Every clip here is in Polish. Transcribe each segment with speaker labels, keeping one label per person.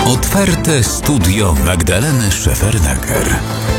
Speaker 1: Otwarte studio Magdaleny Szefernaker.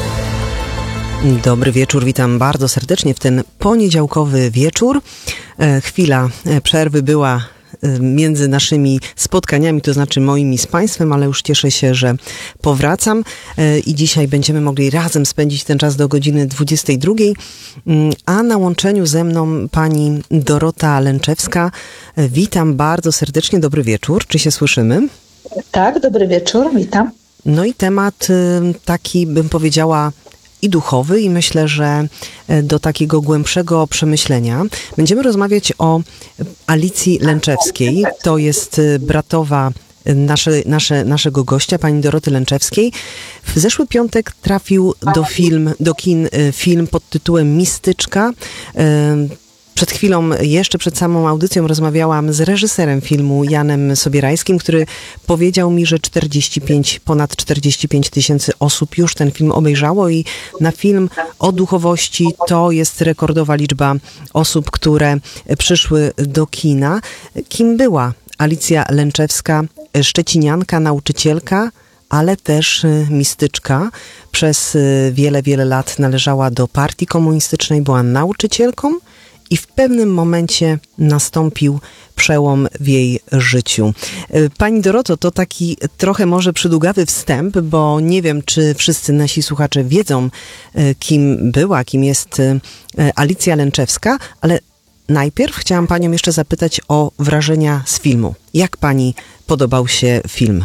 Speaker 2: Dobry wieczór, witam bardzo serdecznie w ten poniedziałkowy wieczór. Chwila przerwy była między naszymi spotkaniami, to znaczy moimi z Państwem, ale już cieszę się, że powracam i dzisiaj będziemy mogli razem spędzić ten czas do godziny 22, a na łączeniu ze mną pani Dorota Lęczewska. Witam bardzo serdecznie, dobry wieczór, czy się słyszymy?
Speaker 3: Tak, dobry wieczór, witam.
Speaker 2: No i temat taki, bym powiedziała, i duchowy, i myślę, że do takiego głębszego przemyślenia będziemy rozmawiać o Alicji Lęczewskiej. To jest bratowa naszego gościa, pani Doroty Lęczewskiej. W zeszły piątek trafił do kin film pod tytułem Mistyczka. Przed chwilą, jeszcze przed samą audycją rozmawiałam z reżyserem filmu, Janem Sobierajskim, który powiedział mi, że ponad 45 tysięcy osób już ten film obejrzało i na film o duchowości to jest rekordowa liczba osób, które przyszły do kina. Kim była Alicja Lęczewska? Szczecinianka, nauczycielka, ale też mistyczka. Przez wiele, wiele lat należała do partii komunistycznej, była nauczycielką. I w pewnym momencie nastąpił przełom w jej życiu. Pani Doroto, to taki trochę może przydługawy wstęp, bo nie wiem, czy wszyscy nasi słuchacze wiedzą, kim była, kim jest Alicja Lęczewska, ale najpierw chciałam panią jeszcze zapytać o wrażenia z filmu. Jak pani podobał się film?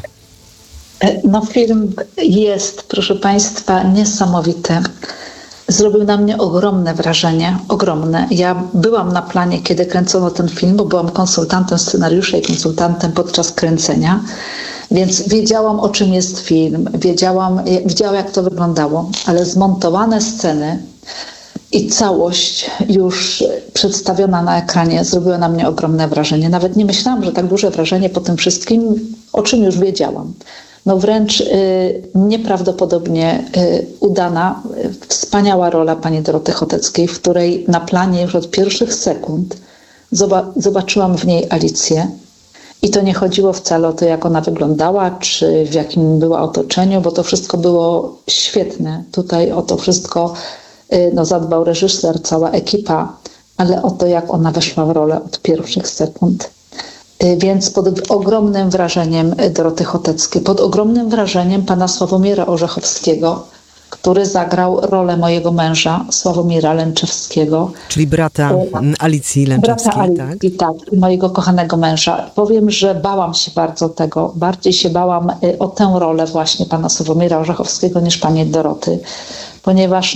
Speaker 3: No film jest, proszę państwa, niesamowity. Zrobił na mnie ogromne wrażenie, ogromne. Ja byłam na planie, kiedy kręcono ten film, bo byłam konsultantem scenariusza i konsultantem podczas kręcenia, więc wiedziałam, o czym jest film, wiedziałam, jak to wyglądało, ale zmontowane sceny i całość już przedstawiona na ekranie zrobiła na mnie ogromne wrażenie. Nawet nie myślałam, że tak duże wrażenie po tym wszystkim, o czym już wiedziałam. No wręcz nieprawdopodobnie udana, wspaniała rola pani Doroty Choteckiej, w której na planie już od pierwszych sekund zobaczyłam w niej Alicję. I to nie chodziło wcale o to, jak ona wyglądała, czy w jakim była otoczeniu, bo to wszystko było świetne. Tutaj o to wszystko zadbał reżyser, cała ekipa, ale o to, jak ona weszła w rolę od pierwszych sekund. Więc pod ogromnym wrażeniem Doroty Choteckiej, pod ogromnym wrażeniem pana Sławomira Orzechowskiego, który zagrał rolę mojego męża, Sławomira Lęczewskiego.
Speaker 2: Czyli brata Alicji Lęczewskiej,
Speaker 3: brata Alicji, tak, mojego kochanego męża. Powiem, że bałam się bardzo tego. Bardziej się bałam o tę rolę właśnie pana Sławomira Orzechowskiego niż pani Doroty. Ponieważ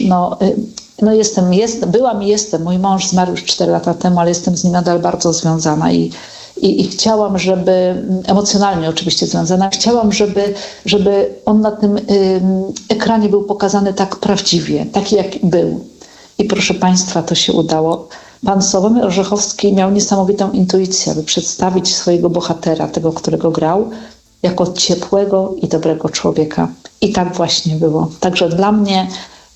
Speaker 3: byłam i jestem. Mój mąż zmarł już 4 lata temu, ale jestem z nim nadal bardzo związana i chciałam, żeby, emocjonalnie oczywiście związana, chciałam, żeby on na tym ekranie był pokazany tak prawdziwie, taki jak był. I proszę państwa, to się udało. Pan Sławomir Orzechowski miał niesamowitą intuicję, aby przedstawić swojego bohatera, tego, którego grał, jako ciepłego i dobrego człowieka. I tak właśnie było. Także dla mnie,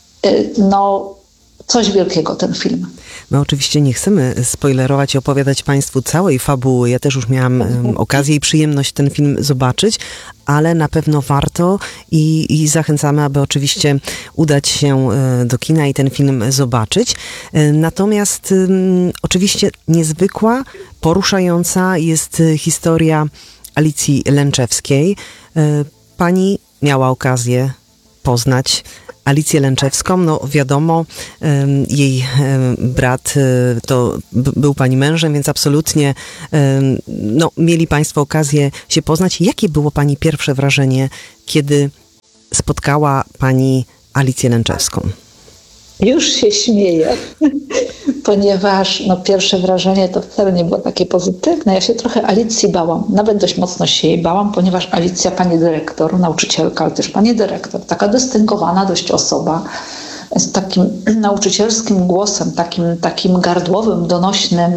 Speaker 3: coś wielkiego ten film.
Speaker 2: My oczywiście nie chcemy spoilerować i opowiadać Państwu całej fabuły. Ja też już miałam okazję i przyjemność ten film zobaczyć, ale na pewno warto i zachęcamy, aby oczywiście udać się do kina i ten film zobaczyć. Natomiast oczywiście niezwykła, poruszająca jest historia Alicji Lęczewskiej. Pani miała okazję poznać Alicję Lęczewską. No wiadomo, jej brat to był pani mężem, więc absolutnie mieli Państwo okazję się poznać. Jakie było pani pierwsze wrażenie, kiedy spotkała pani Alicję Lęczewską?
Speaker 3: Już się śmieję, ponieważ pierwsze wrażenie to wcale nie było takie pozytywne. Ja się trochę Alicji bałam, nawet dość mocno się jej bałam, ponieważ Alicja, pani dyrektor, nauczycielka, ale też pani dyrektor, taka dystyngowana dość osoba, z takim nauczycielskim głosem, takim gardłowym, donośnym,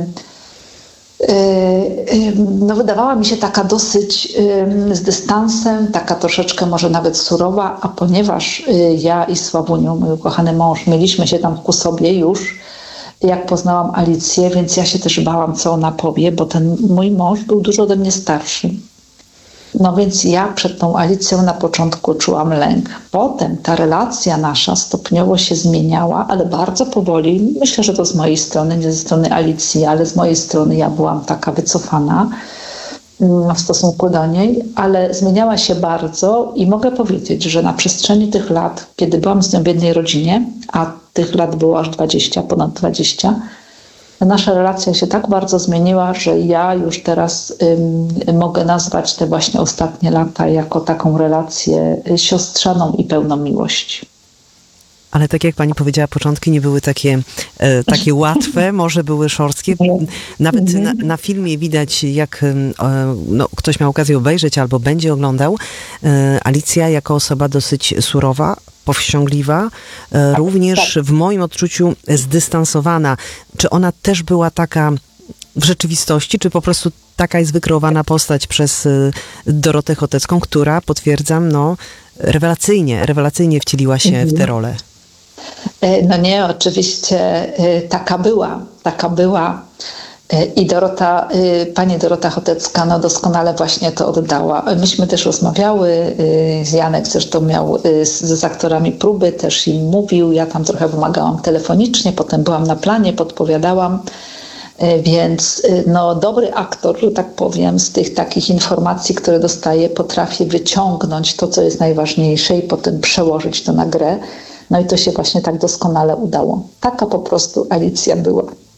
Speaker 3: wydawała mi się taka dosyć z dystansem, taka troszeczkę może nawet surowa, a ponieważ ja i Sławuniu, mój ukochany mąż, mieliśmy się tam ku sobie już, jak poznałam Alicję, więc ja się też bałam, co ona powie, bo ten mój mąż był dużo ode mnie starszy. No więc ja przed tą Alicją na początku czułam lęk. Potem ta relacja nasza stopniowo się zmieniała, ale bardzo powoli. Myślę, że to z mojej strony, nie ze strony Alicji, ale z mojej strony ja byłam taka wycofana w stosunku do niej, ale zmieniała się bardzo i mogę powiedzieć, że na przestrzeni tych lat, kiedy byłam z nią w jednej rodzinie, a tych lat było aż 20, ponad 20, nasza relacja się tak bardzo zmieniła, że ja już teraz mogę nazwać te właśnie ostatnie lata jako taką relację siostrzaną i pełną miłości.
Speaker 2: Ale tak jak pani powiedziała, początki nie były takie łatwe, może były szorstkie. Nawet na filmie widać, jak ktoś miał okazję obejrzeć albo będzie oglądał, Alicja jako osoba dosyć surowa, powściągliwa, również w moim odczuciu zdystansowana. Czy ona też była taka w rzeczywistości, czy po prostu taka jest wykreowana postać przez Dorotę Chotecką, która, potwierdzam, rewelacyjnie wcieliła się w tę rolę?
Speaker 3: No nie, oczywiście taka była. I pani Dorota Chotecka doskonale właśnie to oddała. Myśmy też rozmawiały, Janek zresztą miał z aktorami próby, też im mówił, ja tam trochę pomagałam telefonicznie, potem byłam na planie, podpowiadałam, więc dobry aktor, że tak powiem, z tych takich informacji, które dostaje, potrafi wyciągnąć to, co jest najważniejsze i potem przełożyć to na grę. No i to się właśnie tak doskonale udało. Taka po prostu Alicja była.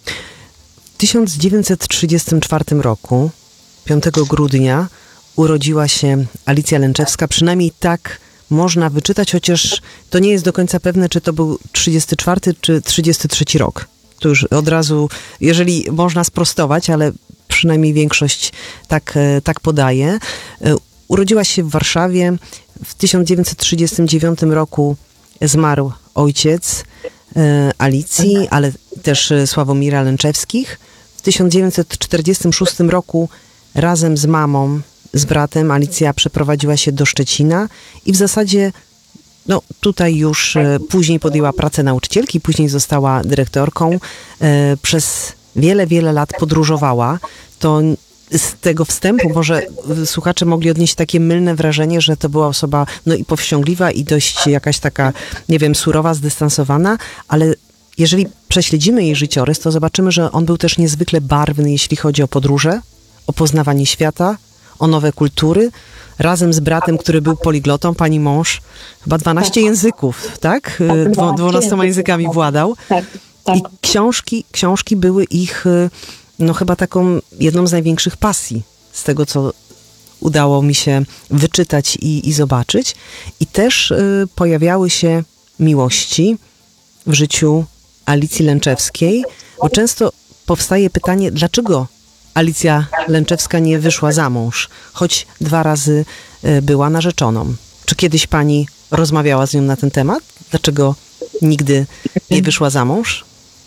Speaker 2: W 1934 roku, 5 grudnia, urodziła się Alicja Lęczewska. Przynajmniej tak można wyczytać, chociaż to nie jest do końca pewne, czy to był 34 czy 33 rok. To już od razu, jeżeli można sprostować, ale przynajmniej większość tak podaje. Urodziła się w Warszawie. W 1939 roku zmarł ojciec Alicji, ale też Sławomira Lęczewskich. W 1946 roku razem z mamą, z bratem Alicja przeprowadziła się do Szczecina i w zasadzie tutaj już później podjęła pracę nauczycielki, później została dyrektorką. Przez wiele lat podróżowała. To z tego wstępu może słuchacze mogli odnieść takie mylne wrażenie, że to była osoba i powściągliwa i dość jakaś taka, nie wiem, surowa, zdystansowana, ale jeżeli prześledzimy jej życiorys, to zobaczymy, że on był też niezwykle barwny, jeśli chodzi o podróże, o poznawanie świata, o nowe kultury. Razem z bratem, który był poliglotą, pani mąż, chyba 12 języków, tak? 12 językami władał. Tak. I książki były ich chyba taką jedną z największych pasji, z tego, co udało mi się wyczytać i zobaczyć. I też pojawiały się miłości w życiu Alicji Lęczewskiej, bo często powstaje pytanie, dlaczego Alicja Lęczewska nie wyszła za mąż, choć 2 razy była narzeczoną. Czy kiedyś pani rozmawiała z nią na ten temat? Dlaczego nigdy nie wyszła za mąż?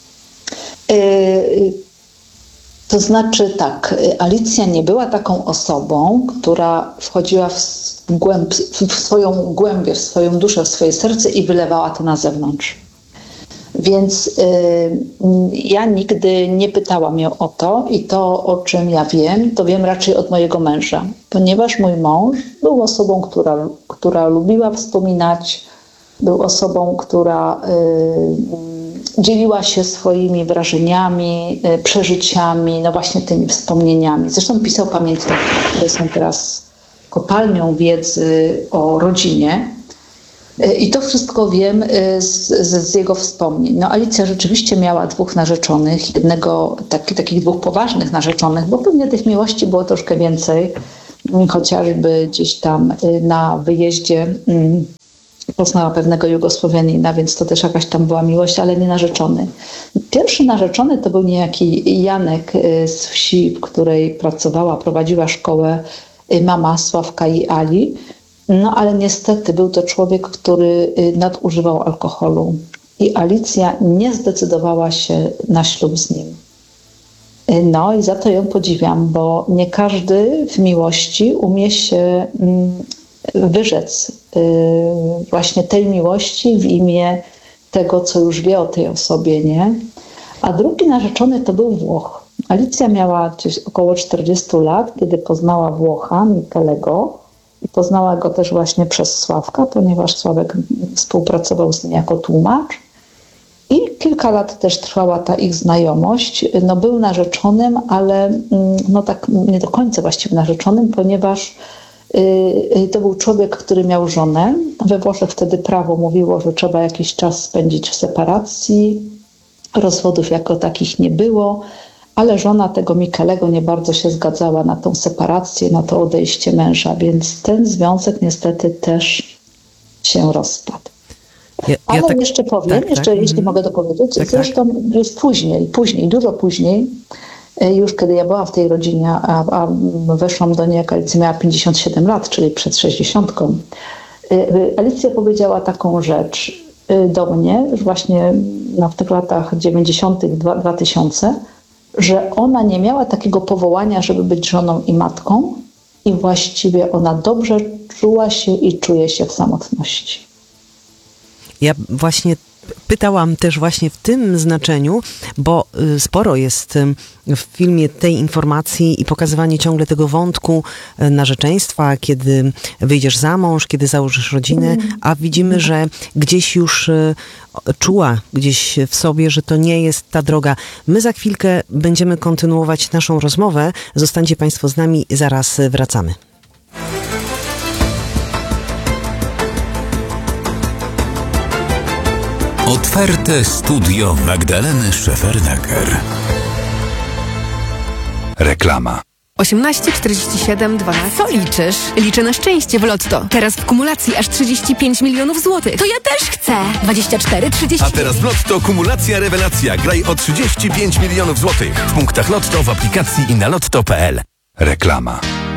Speaker 3: To znaczy tak, Alicja nie była taką osobą, która wchodziła w swoją głębię, w swoją duszę, w swoje serce i wylewała to na zewnątrz. Więc ja nigdy nie pytałam ją o to i to, o czym ja wiem, to wiem raczej od mojego męża. Ponieważ mój mąż był osobą, która lubiła wspominać, był osobą, która dzieliła się swoimi wrażeniami, przeżyciami, właśnie tymi wspomnieniami. Zresztą pisał pamiętniki, które są teraz kopalnią wiedzy o rodzinie. I to wszystko wiem z jego wspomnień. Alicja rzeczywiście miała 2 narzeczonych, takich 2 poważnych narzeczonych, bo pewnie tych miłości było troszkę więcej, chociażby gdzieś tam na wyjeździe poznała pewnego Jugosłowianina, więc to też jakaś tam była miłość, ale nie narzeczony. Pierwszy narzeczony to był niejaki Janek z wsi, w której prowadziła szkołę mama Sławka i Ali. Ale niestety był to człowiek, który nadużywał alkoholu i Alicja nie zdecydowała się na ślub z nim. I za to ją podziwiam, bo nie każdy w miłości umie się wyrzec właśnie tej miłości w imię tego, co już wie o tej osobie, nie? A drugi narzeczony to był Włoch. Alicja miała gdzieś około 40 lat, kiedy poznała Włocha, Michelego, i poznała go też właśnie przez Sławka, ponieważ Sławek współpracował z nim jako tłumacz. I kilka lat też trwała ta ich znajomość. No, był narzeczonym, ale no tak nie do końca właściwie narzeczonym, ponieważ to był człowiek, który miał żonę. We Włoszech wtedy prawo mówiło, że trzeba jakiś czas spędzić w separacji. Rozwodów jako takich nie było, ale żona tego Michelego nie bardzo się zgadzała na tą separację, na to odejście męża, więc ten związek niestety też się rozpadł. Ale tak, jeszcze powiem, jeśli mogę dopowiedzieć, zresztą jest dużo później, już kiedy ja byłam w tej rodzinie, a weszłam do niej, jak Alicja miała 57 lat, czyli przed 60. Alicja powiedziała taką rzecz do mnie, że właśnie w tych latach 90., 2000, że ona nie miała takiego powołania, żeby być żoną i matką i właściwie ona dobrze czuła się i czuje się w samotności.
Speaker 2: Ja właśnie pytałam też właśnie w tym znaczeniu, bo sporo jest w filmie tej informacji i pokazywanie ciągle tego wątku narzeczeństwa, kiedy wyjdziesz za mąż, kiedy założysz rodzinę, a widzimy, że gdzieś już czuła gdzieś w sobie, że to nie jest ta droga. My za chwilkę będziemy kontynuować naszą rozmowę. Zostańcie Państwo z nami, zaraz wracamy.
Speaker 1: Otwarte studio Magdaleny Szefernaker. Reklama.
Speaker 4: 18, 47, 12. Co liczysz? Liczę na szczęście w Lotto. Teraz w kumulacji aż 35 milionów złotych.
Speaker 5: To ja też chcę. 24, 30.
Speaker 6: A teraz w Lotto kumulacja rewelacja. Graj o 35 milionów złotych. W punktach Lotto, w aplikacji i na lotto.pl.
Speaker 1: Reklama.